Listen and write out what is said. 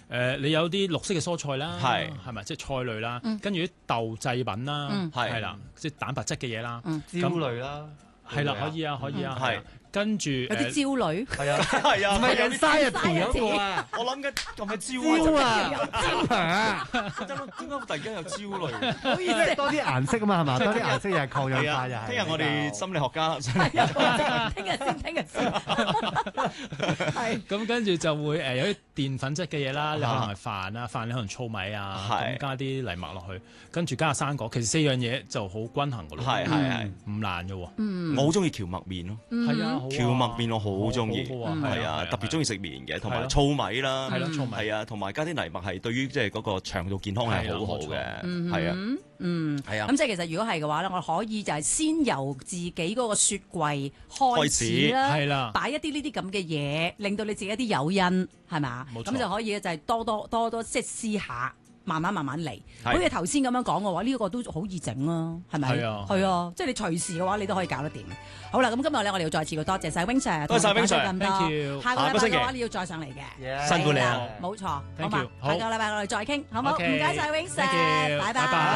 你有啲綠色嘅蔬菜啦，係咪即係菜類啦，跟住啲豆製品啦，係啦，即係蛋白質嘅嘢啦， 焦類啦， 係啦，可以啊，係。跟住有啲焦類， 係啊，唔係有啲生日甜嗰個啊， 我諗緊係咪焦啊？焦啊！ 點解突然間有焦類？ 好意思，多啲顏色啊嘛，係嘛？多啲顏色又係抗氧化又係。 聽日我哋心理學家， 聽日先。係。 咁跟住就會有啲澱粉質嘅嘢啦，你可能係飯啊，飯你可能糙米啊，咁加啲藜麥落去，跟住加下生果，其實4樣嘢就好均衡噶咯。 係唔難嘅喎。 我好中意蕎麥麵咯。 係啊。 蕎麥麵我好中意，係啊，特別中意食麵嘅，同埋糙米啦，係啊，同埋加啲藜麥係對於即係嗰個腸道健康係好好嘅，係啊，係啊。 咁即係其實如果係嘅話咧，我可以就係先由自己嗰個雪櫃開始啦， 係啦， 擺一啲呢啲咁嘅嘢，令到你自己一啲誘因係咪？咁就可以就係多多即係試下。慢慢嚟，好似頭先咁樣講嘅話，呢個都好易整啊，係咪？係啊，即係你隨時嘅話，你都可以搞得掂。好啦，咁今日咧，我哋要再次多謝晒 Wing Sir， 多謝 Wing Sir， 咁多。下個禮拜嘅話，你要再上嚟嘅， 辛苦你啊！ 冇錯，好嘛？ 好， 下個禮拜我哋再傾，好唔好？唔該晒 Wing Sir，拜拜。